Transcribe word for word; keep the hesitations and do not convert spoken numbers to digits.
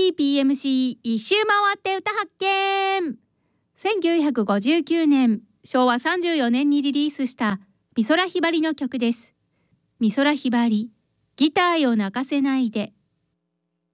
ーピーエムシー 一周回って歌発見。せんきゅうひゃくごじゅうきゅうねん、しょうわさんじゅうよねんにリリースした美空ひばりの曲です。美空ひばり、ギターよ泣かせないで。